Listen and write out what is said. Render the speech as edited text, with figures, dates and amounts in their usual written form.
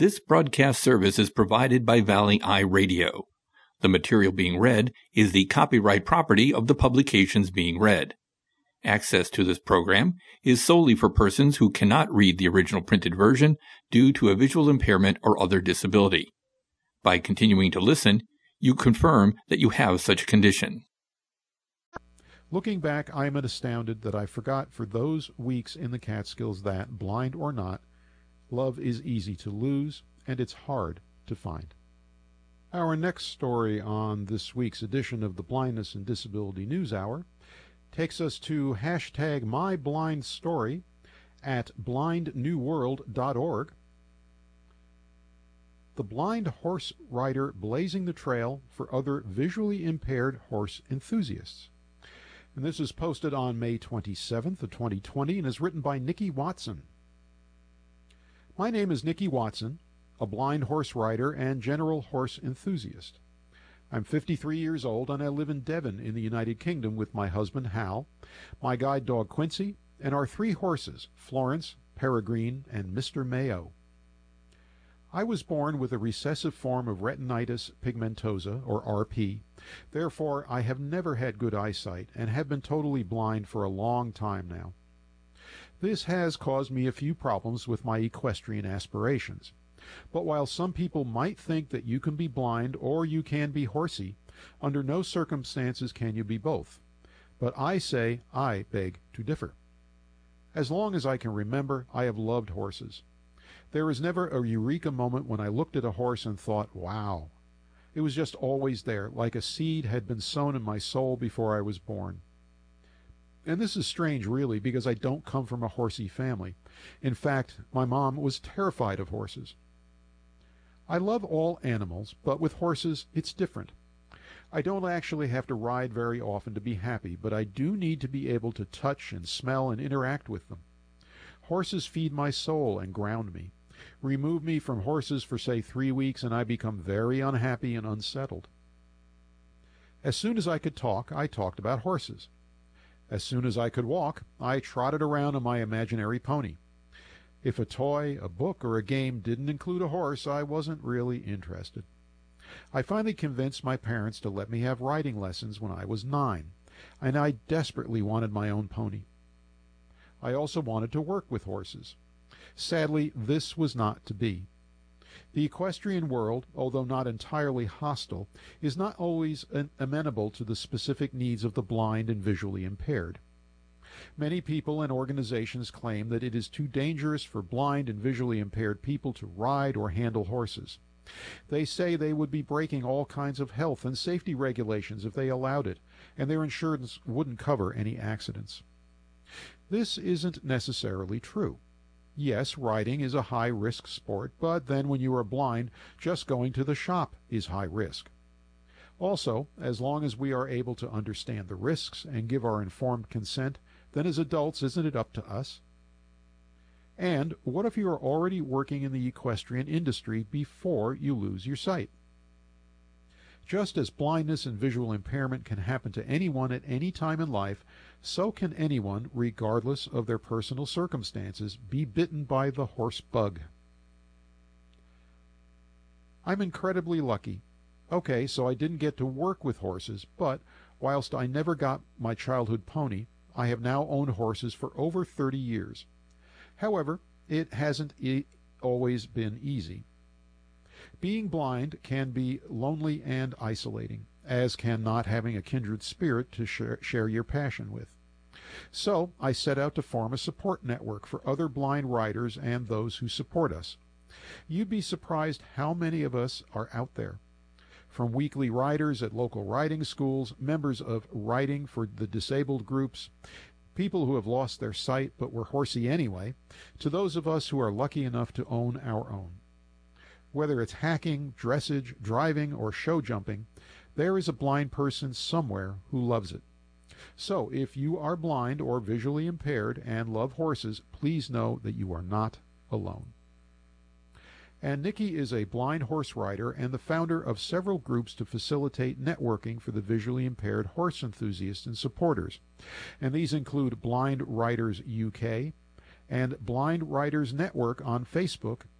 This broadcast service is provided by Valley Eye Radio. The material being read is the copyright property of the publications being read. Access to this program is solely for persons who cannot read the original printed version due to a visual impairment or other disability. By continuing to listen, you confirm that you have such a condition. Looking back, I am astounded that I forgot for those weeks in the Catskills that, blind or not, love is easy to lose, and it's hard to find. Our next story on this week's edition of the Blindness and Disability News Hour takes us to hashtag MyBlindStory at blindnewworld.org. The blind horse rider blazing the trail for other visually impaired horse enthusiasts. And this is posted on May 27th of 2020 and is written by Nikki Watson. My name is Nikki Watson, a blind horse rider and general horse enthusiast. I'm 53 years old and I live in Devon in the United Kingdom with my husband Hal, my guide dog Quincy, and our 3 horses, Florence, Peregrine, and Mr. Mayo. I was born with a recessive form of retinitis pigmentosa, or RP. Therefore, I have never had good eyesight and have been totally blind for a long time now. This has caused me a few problems with my equestrian aspirations. But while some people might think that you can be blind or you can be horsey, under no circumstances can you be both. But I say I beg to differ. As long as I can remember, I have loved horses. There was never a eureka moment when I looked at a horse and thought, wow. It was just always there, like a seed had been sown in my soul before I was born. And this is strange, really, because I don't come from a horsey family. In fact, my mom was terrified of horses. I love all animals, but with horses, it's different. I don't actually have to ride very often to be happy, but I do need to be able to touch and smell and interact with them. Horses feed my soul and ground me. Remove me from horses for, say, 3 weeks, and I become very unhappy and unsettled. As soon as I could talk, I talked about horses. As soon as I could walk, I trotted around on my imaginary pony. If a toy, a book, or a game didn't include a horse, I wasn't really interested. I finally convinced my parents to let me have riding lessons when I was 9, and I desperately wanted my own pony. I also wanted to work with horses. Sadly, this was not to be. The equestrian world, although not entirely hostile, is not always amenable to the specific needs of the blind and visually impaired. Many people and organizations claim that it is too dangerous for blind and visually impaired people to ride or handle horses. They say they would be breaking all kinds of health and safety regulations if they allowed it, and their insurance wouldn't cover any accidents. This isn't necessarily true. Yes, riding is a high-risk sport, but then when you are blind, just going to the shop is high risk. Also, as long as we are able to understand the risks and give our informed consent, then as adults, isn't it up to us? And what if you are already working in the equestrian industry before you lose your sight? Just as blindness and visual impairment can happen to anyone at any time in life, so can anyone, regardless of their personal circumstances, be bitten by the horse bug. I'm incredibly lucky. Okay, so I didn't get to work with horses, but whilst I never got my childhood pony, I have now owned horses for over 30 years. However, it hasn't always been easy. Being blind can be lonely and isolating, as can not having a kindred spirit to share your passion with. So I set out to form a support network for other blind riders and those who support us. You'd be surprised how many of us are out there. From weekly riders at local riding schools, members of Riding for the Disabled groups, people who have lost their sight but were horsey anyway, to those of us who are lucky enough to own our own. Whether it's hacking, dressage, driving, or show jumping, there is a blind person somewhere who loves it. So if you are blind or visually impaired and love horses, please know that you are not alone. And Nikki is a blind horse rider and the founder of several groups to facilitate networking for the visually impaired horse enthusiasts and supporters. And these include Blind Riders UK and Blind Riders Network on Facebook